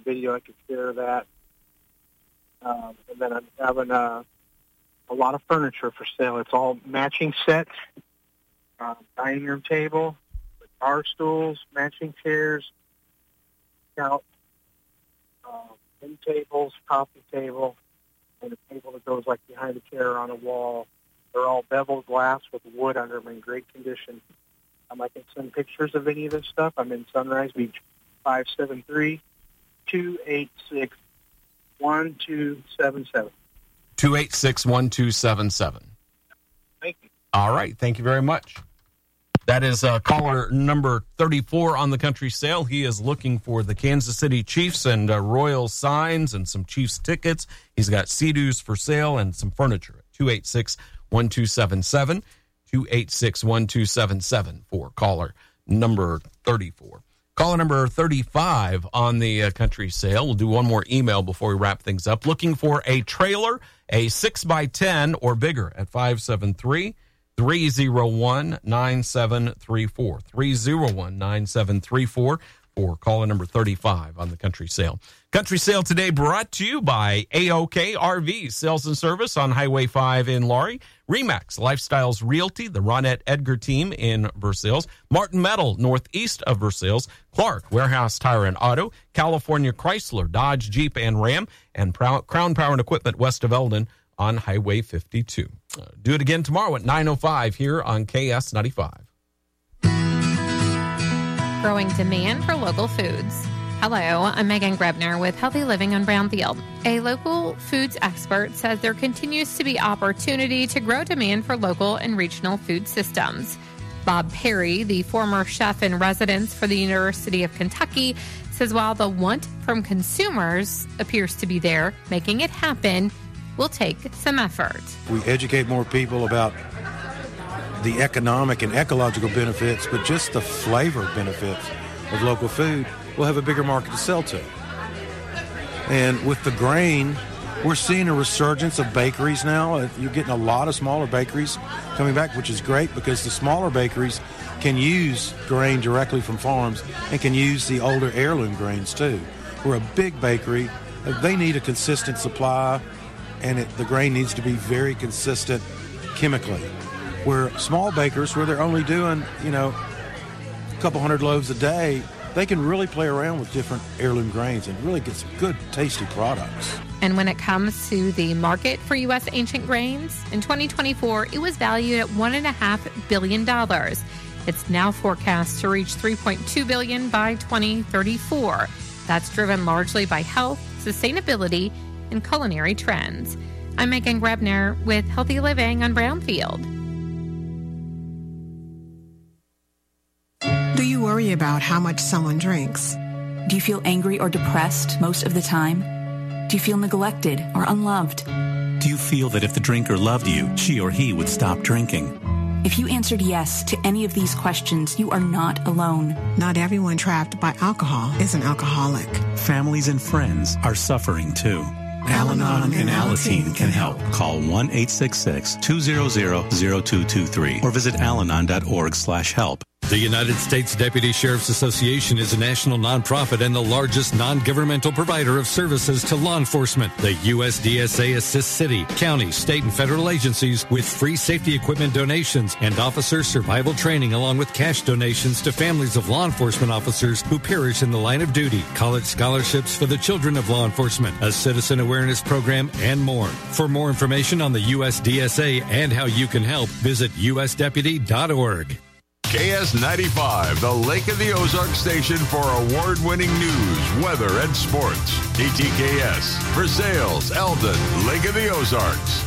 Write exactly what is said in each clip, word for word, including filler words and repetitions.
video I could share of that. Um, and then I'm having uh, a lot of furniture for sale. It's all matching sets, uh, dining room table, bar stools, matching chairs, couch, uh, end tables, coffee table, and a table that goes like behind a chair on a wall. They're all beveled glass with wood under them in great condition. Um, I can send pictures of any of this stuff. I'm in Sunrise Beach, five seven three, two eight six, one two seven seven. two eight six, one two seven seven. Thank you. All right. Thank you very much. That is uh, caller number thirty-four on the country sale. He is looking for the Kansas City Chiefs and uh, Royals signs and some Chiefs tickets. He's got Sea-Doos for sale and some furniture at two eight six, one two seven seven. two eight six, one two seven seven for caller number thirty-four. Caller number thirty-five on the uh, country sale. We'll do one more email before we wrap things up. Looking for a trailer, a six by ten or bigger at five seven three, three oh one, nine seven three four. three oh one, nine seven three four for caller number thirty-five on the country sale. Country sale today brought to you by A O K R V Sales and Service on Highway five in Laurie, Remax Lifestyles Realty, the Ronette Edgar team in Versailles, Martin Metal northeast of Versailles, Clark Warehouse Tire and Auto, California Chrysler, Dodge, Jeep, and Ram, and Crown Power and Equipment west of Eldon on Highway fifty-two. Uh, do it again tomorrow at nine oh five here on K S ninety-five. Growing demand for local foods. Hello, I'm Megan Grebner with Healthy Living on Brownfield. A local foods expert says there continues to be opportunity to grow demand for local and regional food systems. Bob Perry, the former chef in residence for the University of Kentucky, says while the want from consumers appears to be there, making it happen will take some effort. We educate more people about the economic and ecological benefits, but just the flavor benefits of local food, we'll have a bigger market to sell to. And with the grain, we're seeing a resurgence of bakeries now. You're getting a lot of smaller bakeries coming back, which is great because the smaller bakeries can use grain directly from farms and can use the older heirloom grains too. We're a big bakery. They need a consistent supply, and it, the grain needs to be very consistent chemically. Where small bakers, where they're only doing, you know, a couple hundred loaves a day, they can really play around with different heirloom grains and really get some good, tasty products. And when it comes to the market for U S ancient grains, in twenty twenty-four, it was valued at one point five billion dollars. It's now forecast to reach three point two billion dollars by twenty thirty-four. That's driven largely by health, sustainability, and culinary trends. I'm Megan Grebner with Healthy Living on Brownfield. Do you worry about how much someone drinks? Do you feel angry or depressed most of the time? Do you feel neglected or unloved? Do you feel that if the drinker loved you, she or he would stop drinking? If you answered yes to any of these questions, you are not alone. Not everyone trapped by alcohol is an alcoholic. Families and friends are suffering too. Al-Anon and Alateen can help. Call one eight six six, two hundred, zero two two three or visit alanon dot org slash help. The United States Deputy Sheriff's Association is a national nonprofit and the largest non-governmental provider of services to law enforcement. The U S D S A assists city, county, state, and federal agencies with free safety equipment donations and officer survival training, along with cash donations to families of law enforcement officers who perish in the line of duty, college scholarships for the children of law enforcement, a citizen awareness program, and more. For more information on the U S D S A and how you can help, visit u s deputy dot org. K S ninety-five, the Lake of the Ozarks station for award-winning news, weather, and sports. K T K S, for sales, Eldon, Lake of the Ozarks.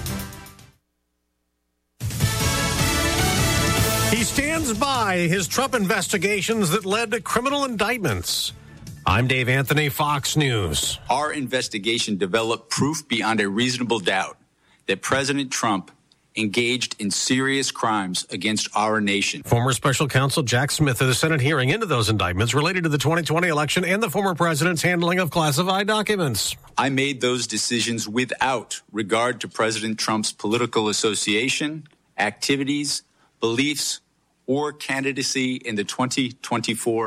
He stands by his Trump investigations that led to criminal indictments. I'm Dave Anthony, Fox News. Our investigation developed proof beyond a reasonable doubt that President Trump engaged in serious crimes against our nation. Former special counsel Jack Smith at the Senate hearing into those indictments related to the twenty twenty election and the former president's handling of classified documents. I made those decisions without regard to President Trump's political association, activities, beliefs, or candidacy in the twenty twenty-four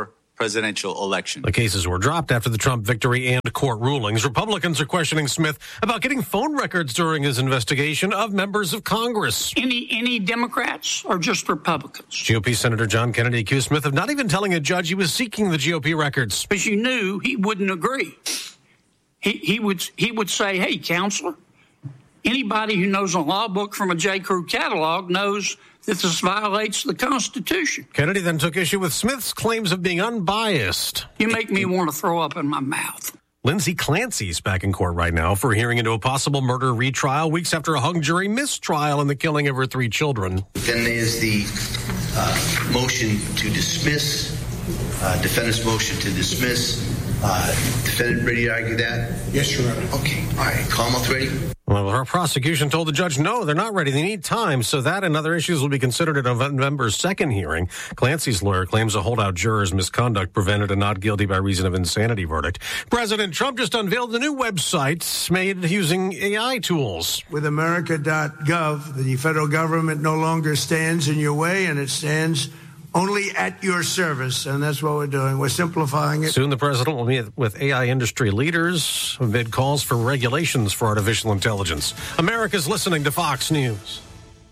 presidential election. The cases were dropped after the Trump victory and court rulings. Republicans are questioning Smith about getting phone records during his investigation of members of Congress. Any any Democrats or just Republicans? G O P Senator John Kennedy accused Smith of not even telling a judge he was seeking the G O P records. Because you knew he wouldn't agree. He, he would he would say, hey, counselor, anybody who knows a law book from a J. Crew catalog knows that this violates the Constitution. Kennedy then took issue with Smith's claims of being unbiased. You make me want to throw up in my mouth. Lindsay Clancy's back in court right now for hearing into a possible murder retrial weeks after a hung jury mistrial in the killing of her three children. Then there's the uh, motion to dismiss, uh, defendant's motion to dismiss. Uh, defendant ready to argue that? Yes, Your Honor. Okay, all right. Commonwealth ready? Well, her prosecution told the judge, no, they're not ready. They need time. So that and other issues will be considered at November's second hearing. Clancy's lawyer claims a holdout juror's misconduct prevented a not guilty by reason of insanity verdict. President Trump just unveiled a new website made using A I tools. With America dot gov, the federal government no longer stands in your way, and it stands only at your service, and that's what we're doing. We're simplifying it. Soon the president will meet with A I industry leaders amid calls for regulations for artificial intelligence. America's listening to Fox News.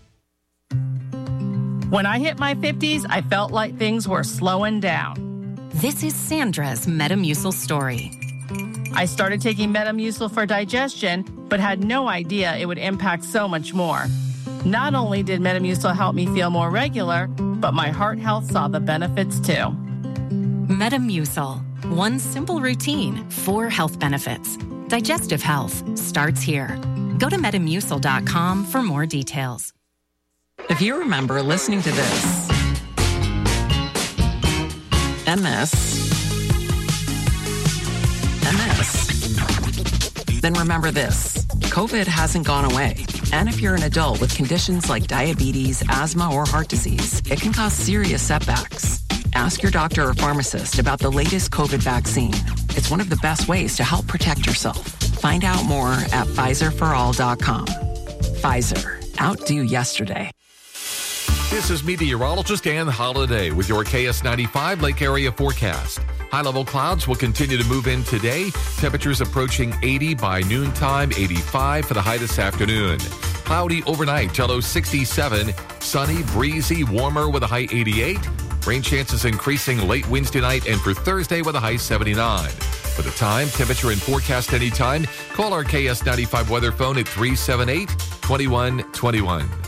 When I hit my fifties, I felt like things were slowing down. This is Sandra's Metamucil story. I started taking Metamucil for digestion, but had no idea it would impact so much more. Not only did Metamucil help me feel more regular, but my heart health saw the benefits too. Metamucil. One simple routine, four health benefits. Digestive health starts here. Go to Metamucil dot com for more details. If you remember listening to this, and this, and this, then remember this. COVID hasn't gone away. And if you're an adult with conditions like diabetes, asthma, or heart disease, it can cause serious setbacks. Ask your doctor or pharmacist about the latest COVID vaccine. It's one of the best ways to help protect yourself. Find out more at Pfizer for all dot com. Pfizer. Outdo yesterday. This is meteorologist Ann Holiday with your K S ninety-five Lake Area forecast. High-level clouds will continue to move in today. Temperatures approaching eighty by noontime, eighty-five for the high this afternoon. Cloudy overnight, low sixty-seven. Sunny, breezy, warmer with a high eighty-eight. Rain chances increasing late Wednesday night and for Thursday with a high seventy-nine. For the time, temperature, and forecast anytime, call our K S ninety-five weather phone at three seven eight, two one two one.